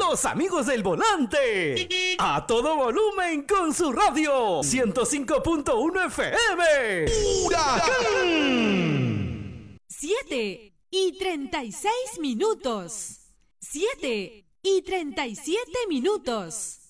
Los amigos del volante. A todo volumen con su radio. 105.1 FM. ¡Huracán! 7:36. 7:37.